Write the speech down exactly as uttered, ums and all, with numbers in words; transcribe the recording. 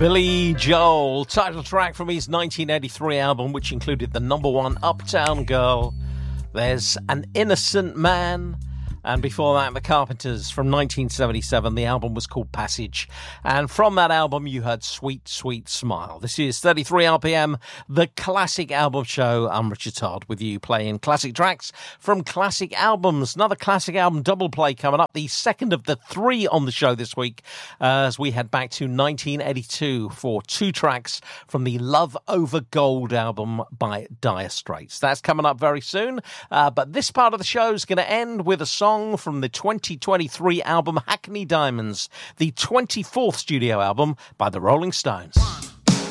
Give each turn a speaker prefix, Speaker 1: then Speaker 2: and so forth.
Speaker 1: Billy Joel, title track from his nineteen eighty-three album, which included the number one Uptown Girl. There's An Innocent Man. And before that, The Carpenters from nineteen seventy-seven. The album was called Passage. And from that album, you heard Sweet, Sweet Smile. This is thirty-three R P M, the Classic Album Show. I'm Richard Todd with you playing classic tracks from classic albums. Another classic album double play coming up, the second of the three on the show this week, uh, as we head back to nineteen eighty-two for two tracks from the Love Over Gold album by Dire Straits. That's coming up very soon. Uh, but this part of the show is going to end with a song from the twenty twenty-three album Hackney Diamonds, the twenty-fourth studio album by the Rolling Stones.